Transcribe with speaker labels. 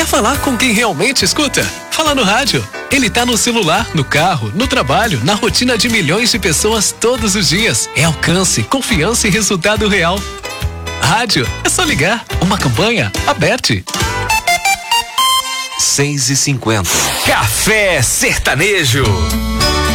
Speaker 1: Quer falar com quem realmente escuta? Fala no rádio. Ele tá no celular, no carro, no trabalho, na rotina de milhões de pessoas todos os dias. É alcance, confiança e resultado real. Rádio, é só ligar. Uma campanha aberta.
Speaker 2: 6h50. Café Sertanejo.